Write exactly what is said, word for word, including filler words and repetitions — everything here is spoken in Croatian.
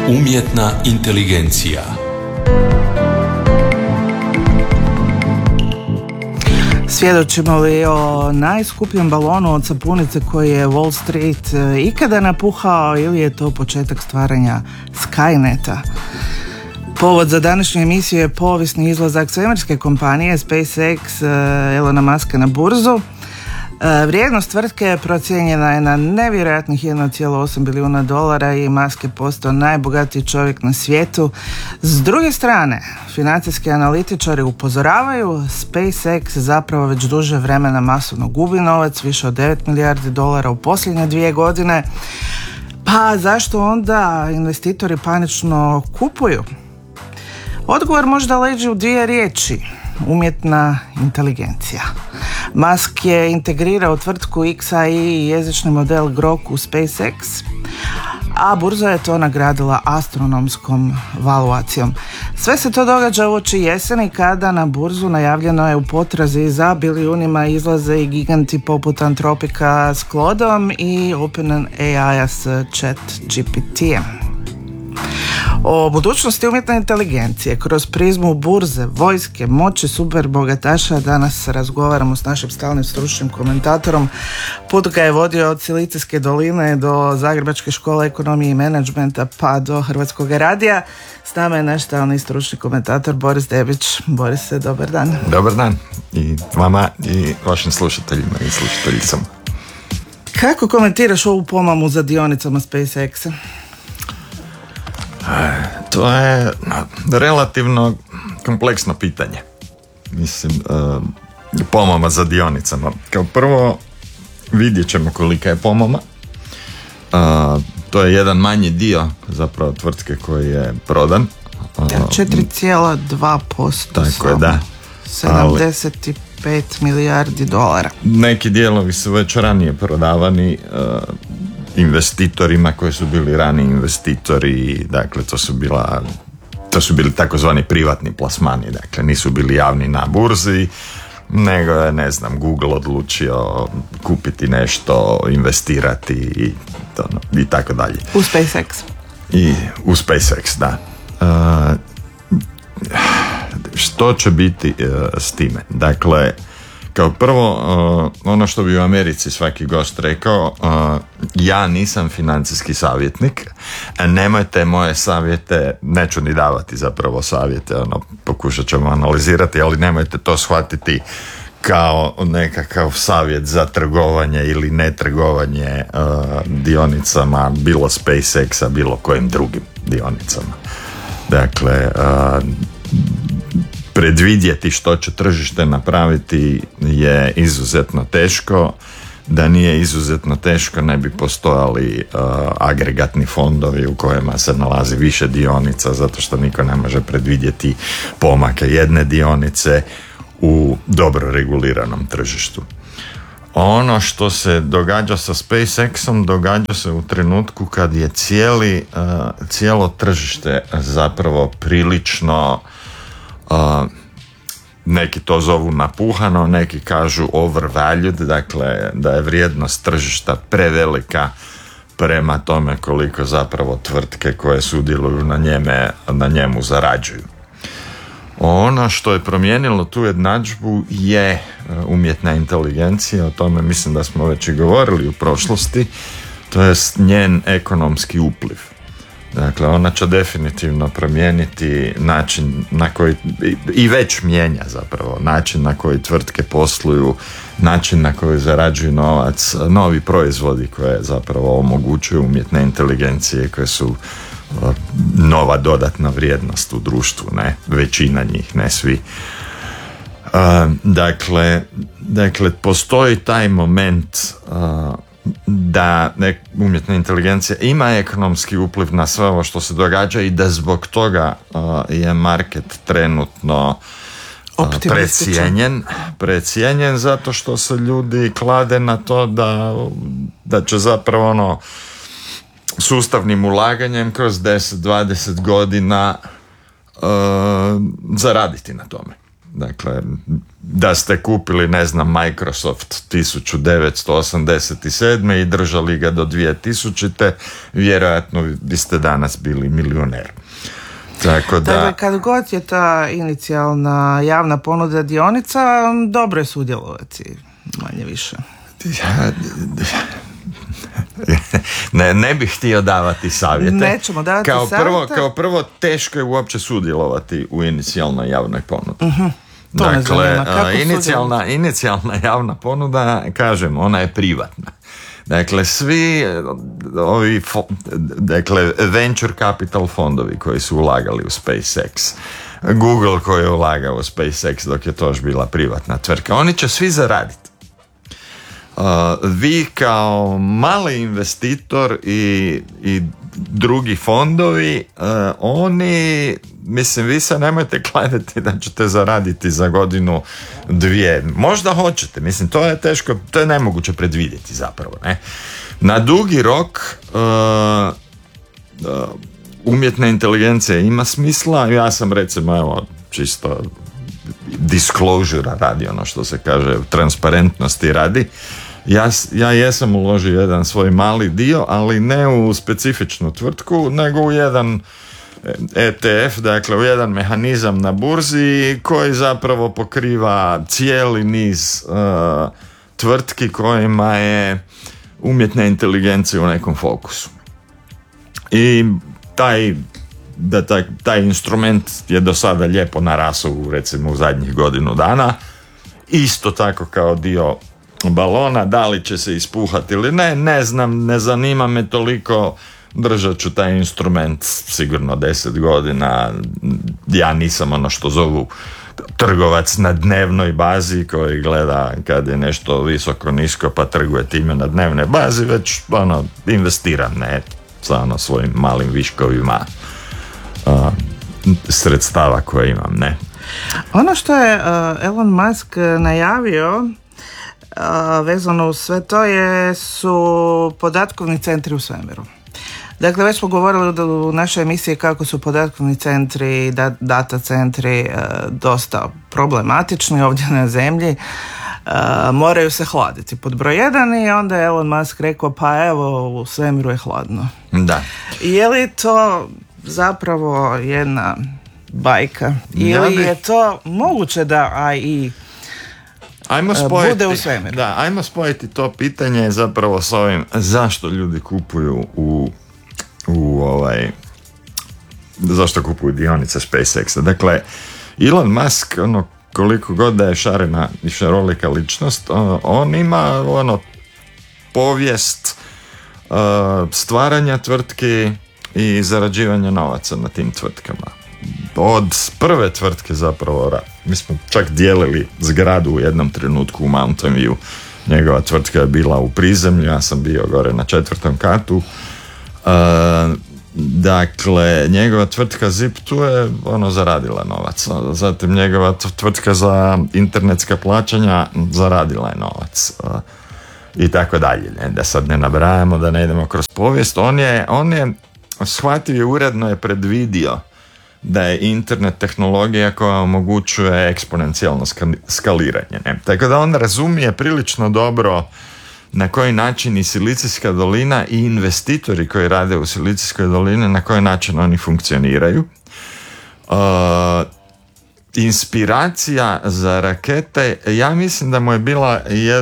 Umjetna inteligencija. Svjedočimo li o najskupljem balonu od sapunice koji je Wall Street ikada napuhao ili je to početak stvaranja Skyneta? Povod za današnju emisiju je povijesni izlazak svemirske kompanije SpaceX Elona Muska na burzu. Vrijednost tvrtke procijenjena je na nevjerojatnih jedan zarez osam bilijuna dolara i Musk je postao najbogatiji čovjek na svijetu. S druge strane, financijski analitičari upozoravaju, SpaceX zapravo već duže vremena masovno gubi novac, više od devet milijardi dolara u posljednje dvije godine. Pa zašto onda investitori panično kupuju? Odgovor možda leži u dvije riječi: umjetna inteligencija. Musk je integrirao tvrtku X A I i jezični model Grok u SpaceX, a burza je to nagradila astronomskom valuacijom. Sve se to događa uoči jeseni kada na burzu najavljeno je u potrazi za bilijunima izlaze i giganti poput Antropika s Claudeom i OpenAI s ChatGPT-em. O budućnosti umjetne inteligencije kroz prizmu burze, vojske, moći super bogataša danas razgovaramo s našim stalnim stručnim komentatorom. Put ga je vodio od Silicijske doline do Zagrebačke škole ekonomije i menadžmenta pa do Hrvatskog radija. S nama je naš stalni stručni komentator Boris Debić. Borise, dobar dan. Dobar dan i vama i vašim slušateljima i slušateljicama. Kako komentiraš ovu pomamu za dionicama SpaceX-a? To je relativno kompleksno pitanje. Mislim, pomama za dionicama. Kao prvo, vidjet ćemo kolika je pomama. To je jedan manji dio zapravo tvrtke koji je prodan. četiri zarez dva posto. Tako je, da. sedamdeset pet milijardi dolara. Neki dijelovi su već ranije prodavani investitorima koji su bili rani investitori, dakle to su bila to su bili takozvani privatni plasmani, dakle nisu bili javni na burzi, nego je, ne znam, Google odlučio kupiti nešto, investirati i, to, i tako dalje. U SpaceX. I u SpaceX, da. Uh, što će biti uh, s time? Dakle, kao prvo, uh, ono što bi u Americi svaki gost rekao, uh, ja nisam financijski savjetnik, nemojte moje savjete, neću ni davati zapravo savjete, ono, pokušat ćemo analizirati, ali nemojte to shvatiti kao nekakav savjet za trgovanje ili netrgovanje uh, dionicama, bilo SpaceX-a, bilo kojim drugim dionicama. Dakle, uh, predvidjeti što će tržište napraviti je izuzetno teško. Da nije izuzetno teško, ne bi postojali uh, agregatni fondovi u kojima se nalazi više dionica, zato što niko ne može predvidjeti pomake jedne dionice u dobro reguliranom tržištu. Ono što se događa sa SpaceX-om događa se u trenutku kad je cijeli, uh, cijelo tržište zapravo prilično Uh, neki to zovu napuhano, neki kažu overvalued, dakle da je vrijednost tržišta prevelika prema tome koliko zapravo tvrtke koje sudjeluju na, njeme, na njemu zarađuju. Ono što je promijenilo tu jednadžbu je umjetna inteligencija, o tome mislim da smo već i govorili u prošlosti, to je njen ekonomski upliv. Dakle, ona će definitivno promijeniti način na koji, i već mijenja zapravo, način na koji tvrtke posluju, način na koji zarađuju novac, novi proizvodi koje zapravo omogućuju umjetne inteligencije, koje su nova dodatna vrijednost u društvu, ne, većina njih, ne svi. Uh, dakle, dakle, postoji taj moment uh, da umjetna inteligencija ima ekonomski upliv na sve ovo što se događa i da zbog toga uh, je market trenutno uh, precijenjen, precijenjen zato što se ljudi klade na to da, da će zapravo ono sustavnim ulaganjem kroz deset do dvadeset godina uh, zaraditi na tome. Dakle, da ste kupili, ne znam, Microsoft tisuću devetsto osamdeset sedme i držali ga do dvije tisućite, vjerojatno biste danas bili milioner. Tako da... Dakle, kad god je ta inicijalna javna ponuda dionica, dobro je sudjelovati, manje više. Ne, ne bih htio davati savjete. Nećemo davati kao savjete. Prvo, kao prvo, teško je uopće sudjelovati u inicijalnoj javnoj ponudi. Uh-huh. Dakle, inicijalna, inicijalna javna ponuda, kažem, ona je privatna. Dakle, svi ovi fo, dakle, venture capital fondovi koji su ulagali u SpaceX, Google koji je ulagao u SpaceX dok je to još bila privatna tvrtka, oni će svi zaraditi. Uh, vi kao mali investitor i, i drugi fondovi, uh, oni, mislim, vi se nemojte kladiti da ćete zaraditi za godinu, dvije. Možda hoćete, mislim, to je teško, to je nemoguće predvidjeti zapravo, ne? Na dugi rok uh, uh, umjetna inteligencija ima smisla. Ja sam, recimo, evo, čisto disclosure radi, ono što se kaže, transparentnosti radi. Ja, ja jesam uložio jedan svoj mali dio, ali ne u specifičnu tvrtku, nego u jedan E T F, dakle u jedan mehanizam na burzi koji zapravo pokriva cijeli niz uh, tvrtki kojima je umjetna inteligencija u nekom fokusu. I taj, da taj, taj instrument je do sada lijepo narasao, recimo u zadnjih godinu dana, isto tako kao dio balona. Da li će se ispuhati ili ne, ne znam, ne zanima me toliko, držat ću taj instrument sigurno deset godina. Ja nisam ono što zovu trgovac na dnevnoj bazi koji gleda kad je nešto visoko nisko pa trguje time na dnevnoj bazi, već ono, investiram, ne, sa ono svojim malim viškovima uh, sredstava koje imam, ne. Ono što je uh, Elon Musk najavio uh, vezano uz sve to je, su podatkovni centri u svemiru. Dakle, već smo govorili u našoj emisiji kako su podatkovni centri, da, data centri uh, dosta problematični ovdje na zemlji. Uh, moraju se hladiti pod broj jedan i onda je Elon Musk rekao pa evo u svemiru je hladno. Da. Je li to zapravo jedna bajka? Ili ja bih... je to moguće da A I ajmo spojiti, bude u svemiru? Da, ajmo spojiti to pitanje zapravo s ovim zašto ljudi kupuju u, u ovaj zašto kupuju dionice SpaceX-a. Dakle, Elon Musk, ono, koliko god da je šarena i šarolika ličnost, on ima ono povijest uh, stvaranja tvrtki i zarađivanja novaca na tim tvrtkama. Od prve tvrtke zapravo, mi smo čak dijelili zgradu u jednom trenutku u Mountain View. Njegova tvrtka je bila u prizemlju, ja sam bio gore na četvrtom katu. Uh, dakle, njegova tvrtka Zip tu je ono zaradila novac. Zatim njegova tvrtka za internetska plaćanja zaradila je novac. Uh, I tako dalje. Ne? Da sad ne nabrajamo, da ne idemo kroz povijest. On je, on je shvatio i uredno je predvidio da je internet tehnologija koja omogućuje eksponencijalno skaliranje. Ne? Tako da on razumije prilično dobro na koji način i Silicijska dolina i investitori koji rade u Silicijskoj dolini, na koji način oni funkcioniraju. Uh, inspiracija za rakete, ja mislim da mu je bila jedna